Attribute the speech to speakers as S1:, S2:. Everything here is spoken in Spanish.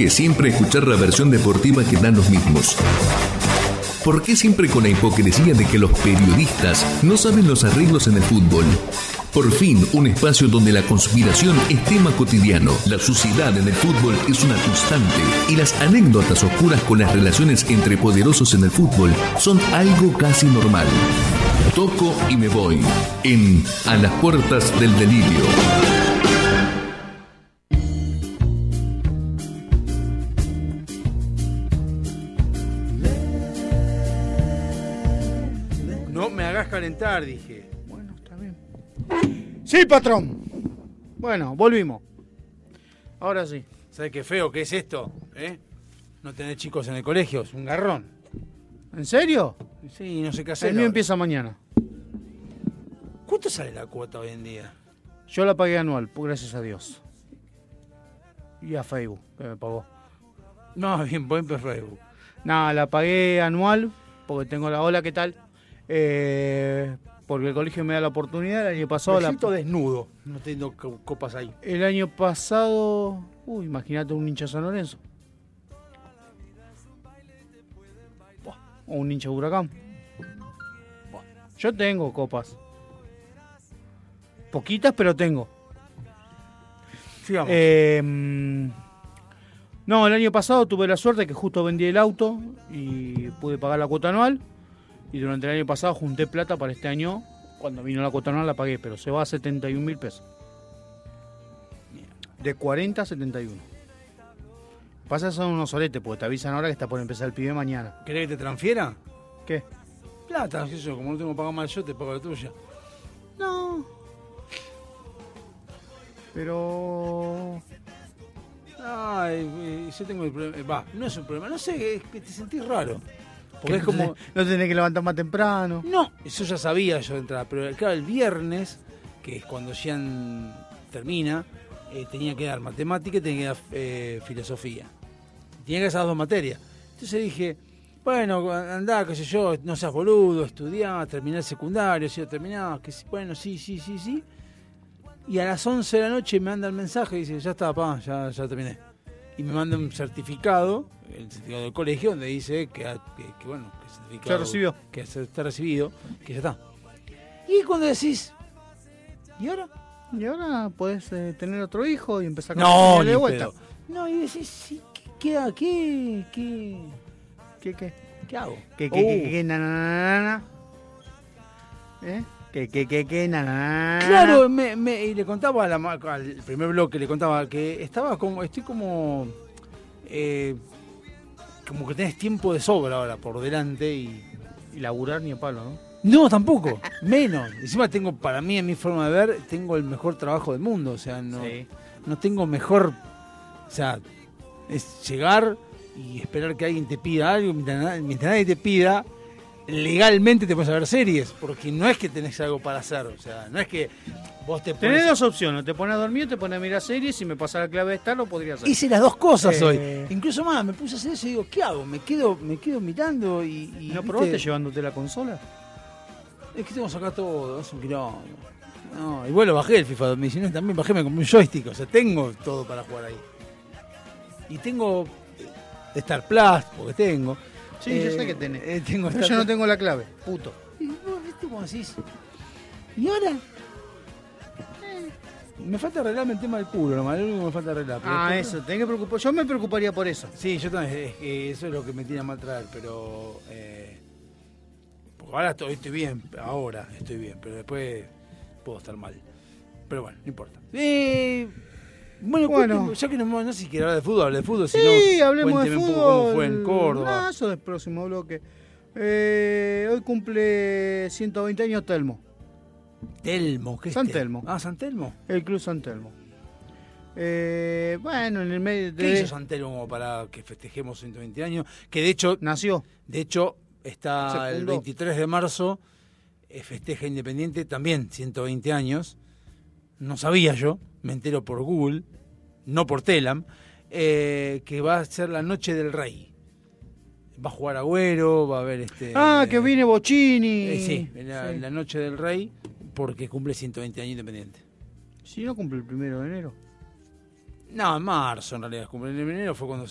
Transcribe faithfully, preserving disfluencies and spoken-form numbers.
S1: qué siempre escuchar la versión deportiva que dan los mismos? ¿Por qué siempre con la hipocresía de que los periodistas no saben los arreglos en el fútbol? Por fin, un espacio donde la conspiración es tema cotidiano, la suciedad en el fútbol es una constante y las anécdotas oscuras con las relaciones entre poderosos en el fútbol son algo casi normal. Toco y me voy en A las puertas del delirio.
S2: No me hagas calentar, dije. Bueno, está bien.
S3: Sí, patrón. Bueno, volvimos. Ahora sí.
S2: ¿Sabes qué feo que es esto? ¿Eh? No tener chicos en el colegio, es un garrón.
S3: ¿En serio?
S2: Sí, no sé qué hacer.
S3: El mío
S2: ahora.
S3: empieza mañana.
S2: ¿Cuánto sale la cuota hoy en día?
S3: Yo la pagué anual, pues, gracias a Dios. Y a Facebook, que me pagó.
S2: No, bien, buen Facebook.
S3: Nada, la pagué anual, porque tengo la ola, ¿qué tal? Eh, porque el colegio me da la oportunidad. El año pasado...
S2: Me
S3: la...
S2: siento desnudo, no tengo copas ahí.
S3: El año pasado... Uy, imagínate un hincha de San Lorenzo. O un hincha de Huracán. Yo tengo copas. Poquitas, pero tengo.
S2: Sigamos.
S3: Eh, no, el año pasado tuve la suerte que justo vendí el auto y pude pagar la cuota anual. Y durante el año pasado junté plata para este año. Cuando vino la cuota anual la pagué, pero se va a setenta y un mil pesos. De cuarenta a setenta y uno. Pasa que son unos soletes, porque te avisan ahora que está por empezar el pibe mañana.
S2: ¿Querés que te transfiera?
S3: ¿Qué?
S2: Plata, qué sé yo, como no tengo que pagar mal yo, te pago la tuya.
S3: No. Pero...
S2: Ay, eh, yo tengo el problema. Va, no es un problema, no sé, es que te sentís raro. Porque
S3: Que
S2: es como.
S3: No te tenés que levantar más temprano.
S2: No, eso ya sabía yo de entrada, pero claro, el viernes, que es cuando Jean termina, eh, tenía que dar matemática y tenía que dar eh, filosofía. Tenía que dar esas dos materias. Entonces dije, bueno, andá, qué sé yo, no seas boludo, estudiá, terminá el secundario, si lo terminás, que sí, bueno, sí, sí, sí, sí. Y a las once de la noche me manda el mensaje y dice, ya está, papá, ya, ya terminé. Y me manda un certificado, el certificado del colegio, donde dice que, que, que bueno, que el certificado,
S3: Ya recibió.
S2: que está recibido, que ya está. Y cuando decís, ¿y ahora?
S3: Y ahora podés eh, tener otro hijo y empezar con
S2: No,
S3: la
S2: ni
S3: de vuelta.
S2: pedo. No, y decís, sí, ¿qué, qué, qué, qué,
S3: ¿Qué, qué?
S2: qué hago?
S3: ¿Qué, qué, qué,
S2: Uh.
S3: qué, na, na, na, na? ¿Eh? ¿Qué, qué, qué, qué, na, na, na, na?
S2: Claro, me, me, y le contaba a la, ma- al primer bloque, le contaba que estaba como, estoy como, eh, como que tenés tiempo de sobra ahora por delante y...
S3: Y laburar ni a palo, ¿no?
S2: No, tampoco, menos. Encima tengo, para mí, en mi forma de ver, tengo el mejor trabajo del mundo, o sea, no,
S3: Sí.
S2: no tengo mejor, o sea, es llegar y esperar que alguien te pida algo, mientras, na- mientras nadie te pida, legalmente te puedes ver series, porque no es que tenés algo para hacer, o sea, no es que vos te
S3: Tenés
S2: pones...
S3: dos opciones, te pones a dormir, te pones a mirar series, si me pasa la clave de estar lo podría hacer.
S2: Hice las dos cosas
S3: Eh.
S2: hoy. Incluso más, me puse a hacer eso y digo, ¿qué hago? Me quedo, me quedo mirando y... y
S3: ¿No
S2: ¿viste?
S3: probaste llevándote la consola?
S2: Es que tengo que sacar todo, es un quilombo. No, igual lo bajé el FIFA dos mil diecinueve, también bajé, me compré un joystick, o sea, tengo todo para jugar ahí. Y tengo Star Plus, porque tengo.
S3: Sí, yo sé que tenés.
S2: eh, tengo
S3: Pero
S2: Star
S3: yo no
S2: Plus.
S3: tengo la clave, puto.
S2: Y vos, viste cómo decís. ¿Y ahora? Eh, me falta arreglarme el tema del culo, nomás, lo único que me falta arreglar. pero
S3: Ah,
S2: después-
S3: eso, tenés que preocupar. Yo me preocuparía por eso.
S2: Sí, yo también, es que eso es lo que me tiene a mal traer, pero... Eh, porque ahora estoy, estoy bien, ahora estoy bien, pero después puedo estar mal. Pero bueno, no importa. Eh, bueno,
S3: Bueno.
S2: cuénteme, ya que no, no sé si quiere hablar de fútbol, hable de fútbol,
S3: Sí,
S2: si no,
S3: hablemos de
S2: cuénteme
S3: fútbol.
S2: un poco cómo fue en Córdoba.
S3: Ah, eso del próximo bloque. Eh, hoy cumple ciento veinte años Telmo,
S2: Telmo, ¿qué es
S3: San
S2: Tel-
S3: Telmo.
S2: Ah, San Telmo.
S3: el Club San Telmo. Eh, bueno, en el medio
S2: ¿Qué
S3: de...
S2: hizo San Telmo como para que festejemos ciento veinte años? Que de hecho,
S3: Nació.
S2: de hecho está
S3: Se
S2: el
S3: fundó.
S2: veintitrés de marzo, eh, festeja Independiente, también ciento veinte años. No sabía yo, me entero por Google, no por Telam, eh, que va a ser la Noche del Rey. Va a jugar Agüero, va a haber este...
S3: Ah, que viene Bocini.
S2: eh, sí, la,
S3: Sí.
S2: la Noche del Rey, porque cumple ciento veinte años Independiente.
S3: Si no cumple el primero de enero.
S2: No, en marzo en realidad, cumple en enero fue cuando